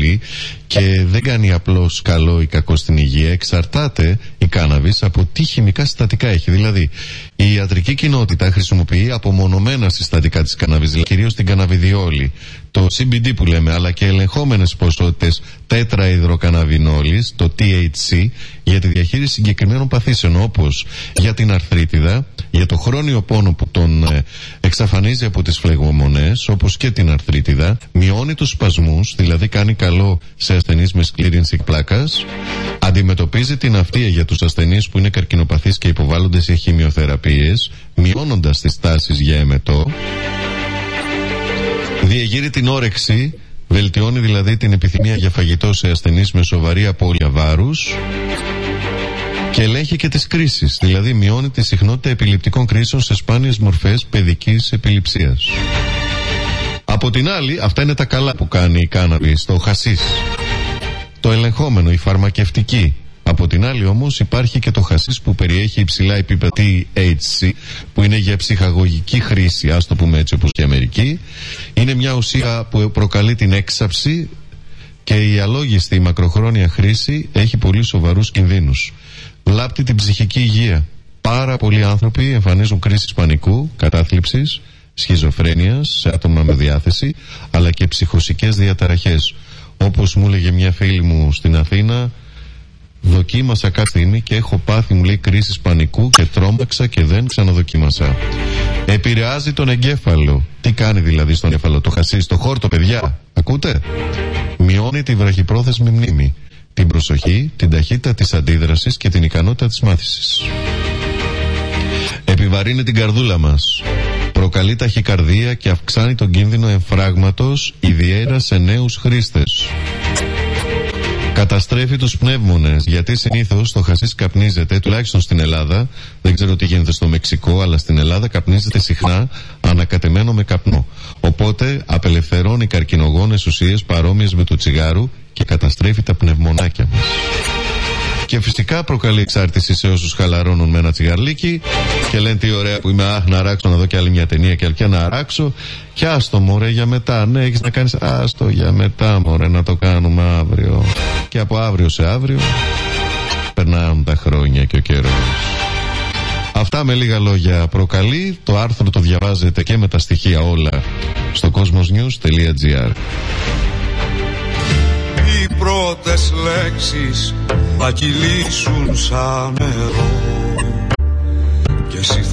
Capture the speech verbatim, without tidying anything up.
πολύ και δεν κάνει απλώς καλό ή κακό στην υγεία. Εξαρτάται η κάναβης από τι χημικά συστατικά έχει. Δηλαδή η ιατρική κοινότητα χρησιμοποιεί απομονωμένα συστατικά της κάναβης, δηλαδή κυρίως την καναβιδιόλη, το σι μπι ντι που λέμε, αλλά και ελεγχόμενες ποσότητες τέτρα-υδροκαναβινόλης, το τι έιτς σι, για τη διαχείριση συγκεκριμένων παθήσεων, όπως για την αρθρίτιδα, για το χρόνιο πόνο που τον ε, εξαφανίζει από τις φλεγμονές, όπως και την αρθρίτιδα, μειώνει τους σπασμούς, δηλαδή κάνει καλό σε ασθενείς με σκλήρυνση πλάκας, αντιμετωπίζει την αυτεία για τους ασθενείς που είναι καρκινοπαθείς και υποβάλλονται σε χημειοθεραπείες, μειώνοντας τις τάσεις για εμετό, διεγείρει την όρεξη, βελτιώνει δηλαδή την επιθυμία για φαγητό σε ασθενείς με σοβαρή απώλεια βάρους και ελέγχει και τις κρίσεις, δηλαδή μειώνει τη συχνότητα επιληπτικών κρίσεων σε σπάνιες μορφές παιδικής επιληψίας. Από την άλλη, αυτά είναι τα καλά που κάνει η κάναβης, το χασίς, το ελεγχόμενο, η φαρμακευτική. Από την άλλη όμως υπάρχει και το χασίς που περιέχει υψηλά επίπεδα τι έιτς σι, που είναι για ψυχαγωγική χρήση, ας το πούμε έτσι όπως και η Αμερική. Είναι μια ουσία που προκαλεί την έξαψη και η αλόγιστη μακροχρόνια χρήση έχει πολύ σοβαρούς κινδύνους. Βλάπτει την ψυχική υγεία. Πάρα πολλοί άνθρωποι εμφανίζουν κρίσεις πανικού, κατάθλιψης, σχιζοφρένειας σε άτομα με διάθεση, αλλά και ψυχοσικές διαταραχές. Όπως μου έλεγε μια φίλη μου στην Αθήνα, δοκίμασα κάθε στιγμή και έχω πάθει, μου λέει, κρίσεις πανικού και τρόμαξα και δεν ξαναδοκίμασα. Επηρεάζει τον εγκέφαλο. Τι κάνει δηλαδή στον εγκέφαλο το χασίς? Το χόρτο, παιδιά, ακούτε? Μειώνει τη βραχυπρόθεσμη μνήμη, την προσοχή, την ταχύτητα της αντίδρασης και την ικανότητα της μάθησης. Επιβαρύνει την καρδούλα μας. Προκαλεί ταχυκαρδία και αυξάνει τον κίνδυνο εμφράγματος, ιδιαίτερα σε νέους χρήστες. Καταστρέφει τους πνεύμονες, γιατί συνήθως το χασίς καπνίζεται, τουλάχιστον στην Ελλάδα, δεν ξέρω τι γίνεται στο Μεξικό, αλλά στην Ελλάδα καπνίζεται συχνά ανακατεμένο με καπνό. Οπότε απελευθερώνει καρκινογόνες ουσίες παρόμοιες με του τσιγάρου και καταστρέφει τα πνευμονάκια μας. Και φυσικά προκαλεί εξάρτηση σε όσους χαλαρώνουν με ένα τσιγαρλίκι και λένε τι ωραία που είμαι, αχ, να αράξω, να δω κι άλλη μια ταινία και άλλη να αράξω. Και άστο μωρέ για μετά, ναι, έχεις να κάνεις, άστο για μετά μωρέ, να το κάνουμε αύριο. Και από αύριο σε αύριο περνάνε τα χρόνια και ο καιρός. Αυτά με λίγα λόγια προκαλεί. Το άρθρο το διαβάζετε και με τα στοιχεία όλα στο cosmos news τελεία gr. Οι πρώτες λέξεις θα κυλήσουν σαν νερό και εσύ